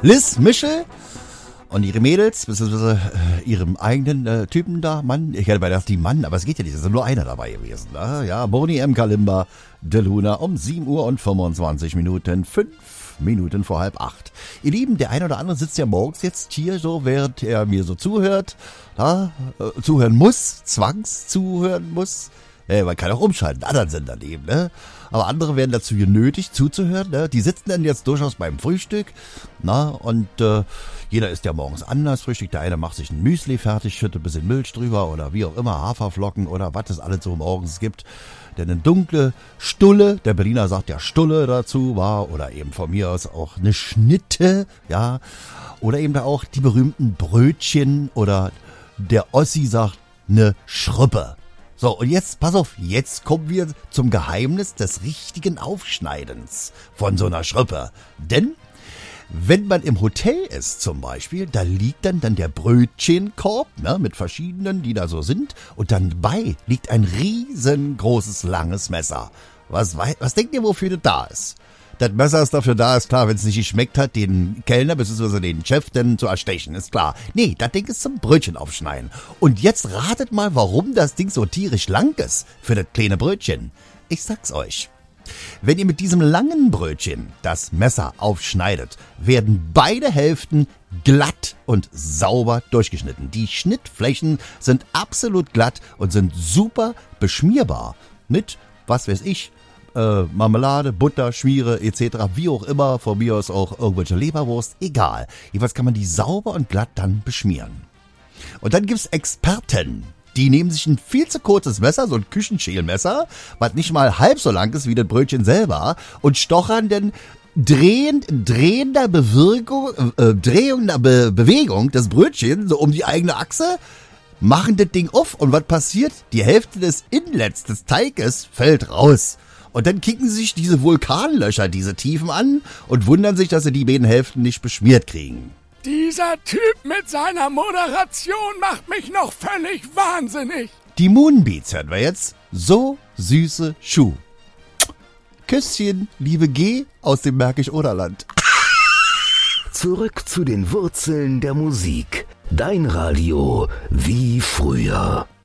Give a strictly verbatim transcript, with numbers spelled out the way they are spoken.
Liz Michel und ihre Mädels, beziehungsweise äh, ihrem eigenen äh, Typen da, Mann. Ich hätte bei das die Mann, aber es geht ja nicht, es ist nur einer dabei gewesen. Ne? Ja, Boni M. Kalimba, De Luna um sieben Uhr und fünfundzwanzig Minuten, fünf Minuten vor halb acht. Ihr Lieben, der eine oder andere sitzt ja morgens jetzt hier so, während er mir so zuhört, ja, äh, zuhören muss, zwangs zuhören muss. Äh, man kann auch umschalten, anderen Sender nehmen, ne? Aber andere werden dazu genötigt, zuzuhören, ne? Die sitzen dann jetzt durchaus beim Frühstück, na, und äh, jeder isst ja morgens anders Frühstück. Der eine macht sich ein Müsli fertig, schüttet ein bisschen Milch drüber oder wie auch immer, Haferflocken oder was es alles so morgens gibt. Denn eine dunkle Stulle, der Berliner sagt ja Stulle dazu, war, oder eben von mir aus auch eine Schnitte, ja, oder eben da auch die berühmten Brötchen oder der Ossi sagt eine Schruppe. So, und jetzt, pass auf, jetzt kommen wir zum Geheimnis des richtigen Aufschneidens von so einer Schruppe. Denn wenn man im Hotel ist zum Beispiel, da liegt dann, dann der Brötchenkorb, ne, mit verschiedenen, die da so sind. Und dann bei liegt ein riesengroßes, langes Messer. Was, was denkt ihr, wofür das da ist? Das Messer ist dafür da, ist klar, wenn es nicht geschmeckt hat, den Kellner bzw. den Chef dann zu erstechen, ist klar. Nee, das Ding ist zum Brötchen aufschneiden. Und jetzt ratet mal, warum das Ding so tierisch lang ist für das kleine Brötchen. Ich sag's euch. Wenn ihr mit diesem langen Brötchen das Messer aufschneidet, werden beide Hälften glatt und sauber durchgeschnitten. Die Schnittflächen sind absolut glatt und sind super beschmierbar mit, was weiß ich, äh, Marmelade, Butter, Schmiere et cetera, wie auch immer, von mir aus auch irgendwelche Leberwurst, egal. Jedenfalls kann man die sauber und glatt dann beschmieren. Und dann gibt's Experten. Die nehmen sich ein viel zu kurzes Messer, so ein Küchenschälmesser, was nicht mal halb so lang ist wie das Brötchen selber, und stochern dann drehend, drehender Bewirkung, äh, drehender Be- Bewegung des Brötchens so um die eigene Achse, machen das Ding auf und was passiert? Die Hälfte des Inlets des Teiges fällt raus. Und dann kicken sich diese Vulkanlöcher, diese Tiefen an und wundern sich, dass sie die beiden Hälften nicht beschmiert kriegen. Dieser Typ mit seiner Moderation macht mich noch völlig wahnsinnig. Die Moonbeats hören wir jetzt. So süße Schuh. Küsschen, liebe G aus dem Märkisch-Oderland. Zurück zu den Wurzeln der Musik. Dein Radio wie früher.